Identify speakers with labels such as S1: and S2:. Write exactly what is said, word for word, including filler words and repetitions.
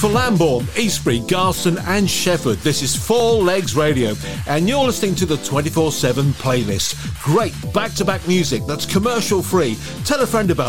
S1: for Lambourne, Eastbury, Garston and Shefford. This is Four Legs Radio and you're listening to the twenty-four seven playlist. Great back-to-back music that's commercial free. Tell a friend about